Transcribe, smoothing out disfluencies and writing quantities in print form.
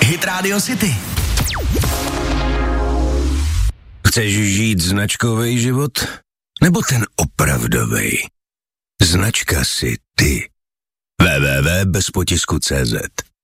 Hit Radio City. Chceš žít značkový život? Nebo ten opravdovej? Značka si ty. www.bezpotisku.cz